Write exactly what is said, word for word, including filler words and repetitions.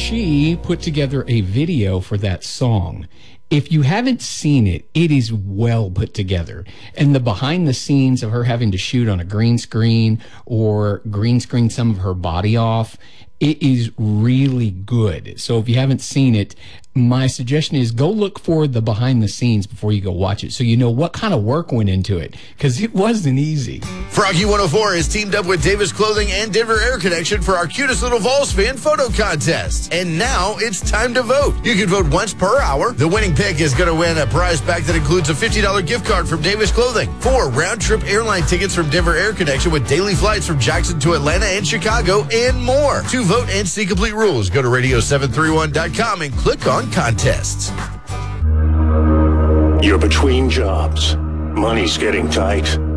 she put together a video for that song. If you haven't seen it, it is well put together. And the behind the scenes of her having to shoot on a green screen or green screen some of her body off, it is really good. So if you haven't seen it, my suggestion is go look for the behind the scenes before you go watch it so you know what kind of work went into it, because it wasn't easy. Froggy one oh four is teamed up with Davis Clothing and Denver Air Connection for our cutest little Vols fan photo contest. And now it's time to vote. You can vote once per hour. The winning pick is going to win a prize pack that includes a fifty dollars gift card from Davis Clothing, four round-trip airline tickets from Denver Air Connection with daily flights from Jackson to Atlanta and Chicago, and more. To vote and see complete rules, go to radio seven three one dot com and click on contests. You're between jobs. Money's getting tight.